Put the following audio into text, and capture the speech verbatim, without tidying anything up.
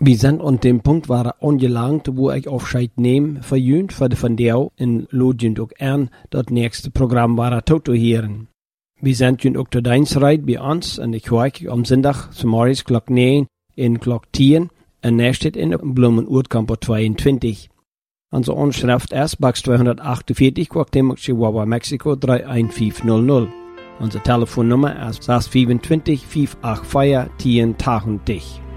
Wir sind an dem Punkt waren angelangt, wo ich Aufscheid nehme, verjühnt für die Vandeel in Lodien auch an, das nächste Programm war Toto hören. Wir sind jün auch der Dienstreit bei uns in der Kirche am Sonntag zum Morgens Glock neun in Glock zehn und nächstes in Blumen-Urtkampo zweiundzwanzig. Unsere Anschrift ist Box zweihundertachtundvierzig, Cuauhtémoc, Chihuahua, Mexiko drei eins fünf null null. Unsere Telefonnummer ist sechs zwei fünf, fünf acht vier, zehn tausend.